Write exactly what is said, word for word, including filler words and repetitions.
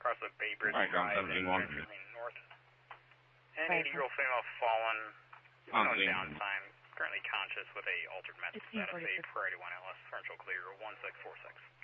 across the Bay Bridge Alright, Drive Ground and seventeen one. transitioning north. And eighty-year-old female fallen, On no scene. downtime, currently conscious with a altered mental status, a priority one L S, differential clear, one six four six.